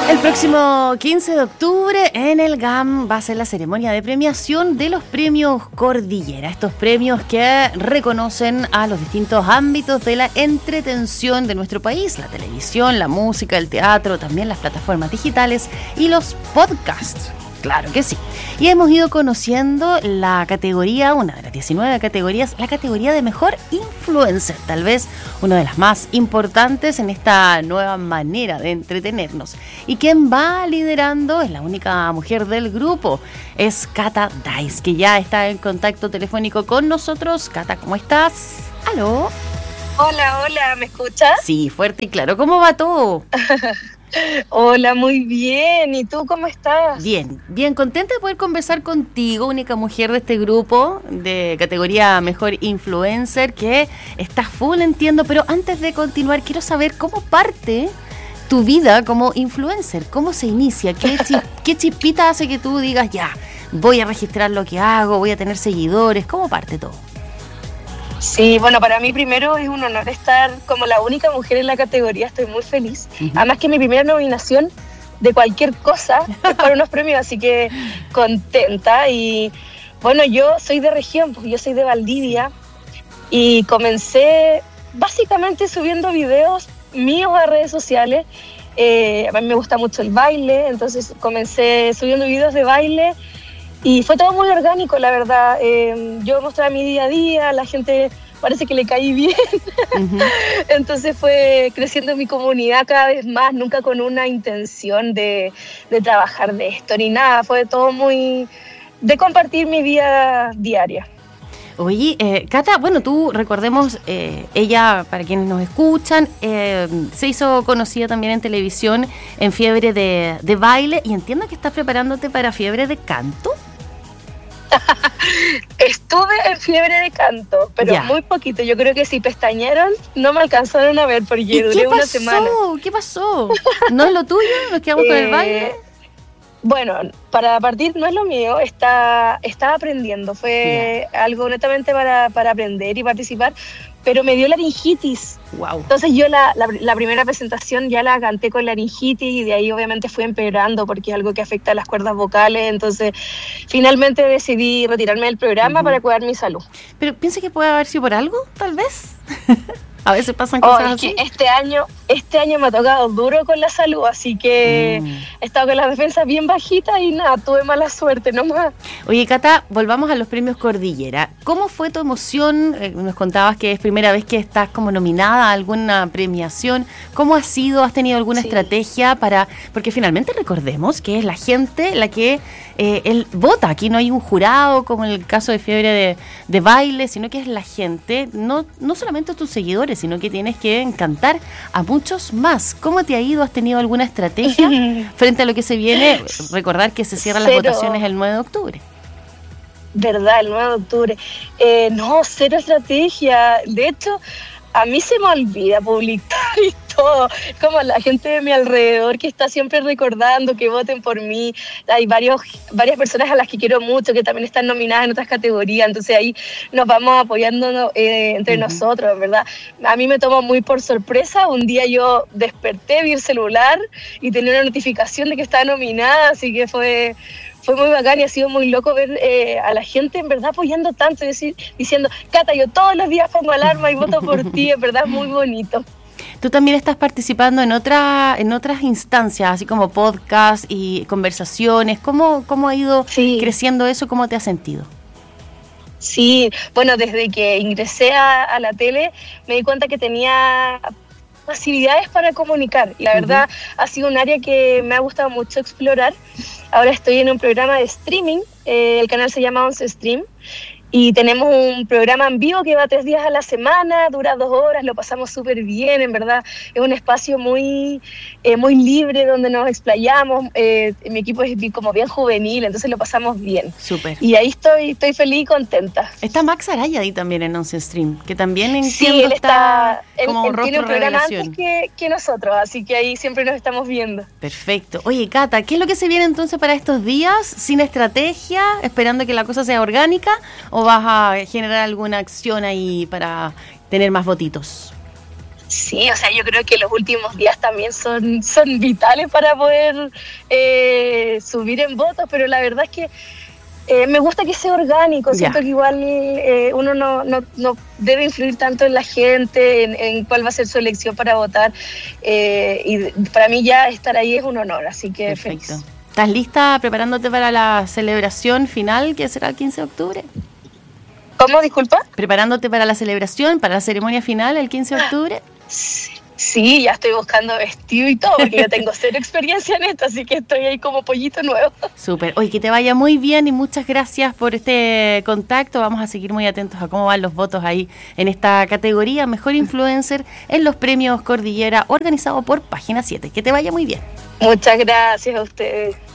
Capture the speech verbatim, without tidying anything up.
El próximo quince de octubre en el G A M va a ser la ceremonia de premiación de los premios Cordillera. Estos premios que reconocen a los distintos ámbitos de la entretención de nuestro país. La televisión, la música, el teatro, también las plataformas digitales y los podcasts. Claro que sí. Y hemos ido conociendo la categoría, una de las diecinueve categorías, la categoría de mejor influencer, tal vez una de las más importantes en esta nueva manera de entretenernos. Y quien va liderando es la única mujer del grupo, es Cata Dice, que ya está en contacto telefónico con nosotros. Cata, ¿cómo estás? ¿Aló? Hola, hola, ¿me escuchas? Sí, fuerte y claro. ¿Cómo va todo? Hola, muy bien. ¿Y tú cómo estás? Bien, bien, contenta de poder conversar contigo, única mujer de este grupo de categoría Mejor Influencer, que está full, entiendo, pero antes de continuar quiero saber cómo parte tu vida como influencer, cómo se inicia, qué, chip, qué chispita hace que tú digas, ya, voy a registrar lo que hago, voy a tener seguidores, ¿cómo parte todo? Sí, bueno, para mí primero es un honor estar como la única mujer en la categoría, estoy muy feliz. Uh-huh. Además que mi primera nominación de cualquier cosa es para unos premios, así que contenta. Y bueno, yo soy de región, pues yo soy de Valdivia y comencé básicamente subiendo videos míos a redes sociales. Eh, a mí me gusta mucho el baile, entonces comencé subiendo videos de baile. Y fue todo muy orgánico, la verdad. Eh, yo mostraba mi día a día, la gente parece que le caí bien. Uh-huh. Entonces fue creciendo mi comunidad cada vez más, nunca con una intención de, de trabajar de esto ni nada. Fue todo muy de compartir mi vida diaria. Oye, eh, Cata, bueno, tú, recordemos, eh, ella, para quienes nos escuchan, eh, se hizo conocida también en televisión en Fiebre de, de Baile, y entiendo que estás preparándote para Fiebre de Canto. Estuve en Fiebre de Canto, pero ya. Muy poquito. Yo creo que si pestañaron, no me alcanzaron a ver porque duré una semana. ¿Qué pasó? ¿No es lo tuyo? ¿Nos quedamos eh, con el baile? Bueno, para partir no es lo mío, está, estaba aprendiendo, fue yeah. algo netamente para, para aprender y participar, pero me dio laringitis. Wow. Entonces yo la, la, la primera presentación ya la canté con laringitis y de ahí obviamente fui empeorando porque es algo que afecta a las cuerdas vocales, entonces finalmente decidí retirarme del programa uh-huh. para cuidar mi salud. Pero piensa que puede haber sido por algo, tal vez. A veces pasan cosas oh, es así. Que este año, este año me ha tocado duro con la salud, así que mm. he estado con las defensas bien bajitas y nada, tuve mala suerte nomás. Oye, Cata, volvamos a los premios Cordillera. ¿Cómo fue tu emoción? Eh, nos contabas que es primera vez que estás como nominada a alguna premiación. ¿Cómo ha sido? ¿Has tenido alguna sí. estrategia para...? Porque finalmente recordemos que es la gente la que eh, él vota. Aquí no hay un jurado como en el caso de Fiebre de, de Baile, sino que es la gente, no, no solamente tus seguidores, sino que tienes que encantar a muchos más. ¿Cómo te ha ido? ¿Has tenido alguna estrategia frente a lo que se viene? Recordar que se cierran cero. Las votaciones el nueve de octubre. ¿Verdad? El nueve de octubre. Eh, no, cero estrategia. De hecho, a mí se me olvida publicar y todo. Como la gente de mi alrededor que está siempre recordando que voten por mí. Hay varios, varias personas a las que quiero mucho que también están nominadas en otras categorías. Entonces ahí nos vamos apoyando eh, entre uh-huh. nosotros, ¿verdad? A mí me tomó muy por sorpresa. Un día yo desperté, vi el celular y tenía una notificación de que estaba nominada. Así que fue... Fue muy bacán y ha sido muy loco ver eh, a la gente en verdad apoyando tanto y decir, diciendo, Cata, yo todos los días pongo alarma y voto por ti, en verdad es muy bonito. Tú también estás participando en otra, en otras instancias, así como podcast y conversaciones. ¿Cómo, cómo ha ido sí. creciendo eso? ¿Cómo te has sentido? Sí, bueno, desde que ingresé a, a la tele me di cuenta que tenía facilidades para comunicar y la verdad uh-huh. ha sido un área que me ha gustado mucho explorar. Ahora estoy en un programa de streaming, eh, el canal se llama Once Stream y tenemos un programa en vivo que va tres días a la semana, dura dos horas, lo pasamos súper bien, en verdad es un espacio muy, eh, muy libre donde nos explayamos, eh, mi equipo es como bien juvenil, entonces lo pasamos bien. Súper. Y ahí estoy, estoy feliz y contenta. Está Max Araya ahí también en Once Stream, que también entiendo sí, él está, está como él, él rostro tiene un programa revelación. Antes que, que nosotros, así que ahí siempre nos estamos viendo. Perfecto. Oye, Cata, ¿qué es lo que se viene entonces para estos días? ¿Sin estrategia? ¿Esperando que la cosa sea orgánica? ¿O vas a generar alguna acción ahí para tener más votitos? Sí, o sea, yo creo que los últimos días también son, son vitales para poder eh, subir en votos, pero la verdad es que eh, me gusta que sea orgánico. Ya. Siento que igual eh, uno no, no, no debe influir tanto en la gente, en, en cuál va a ser su elección para votar, eh, y para mí ya estar ahí es un honor, así que perfecto. Feliz. ¿Estás lista preparándote para la celebración final que será el quince de octubre? ¿Cómo? Disculpa. ¿Preparándote para la celebración, para la ceremonia final el quince de octubre? Sí. Sí, ya estoy buscando vestido y todo, porque yo tengo cero experiencia en esto, así que estoy ahí como pollito nuevo. Súper. Oye, que te vaya muy bien y muchas gracias por este contacto. Vamos a seguir muy atentos a cómo van los votos ahí en esta categoría Mejor Influencer en los premios Cordillera, organizado por Página siete. Que te vaya muy bien. Muchas gracias a ustedes.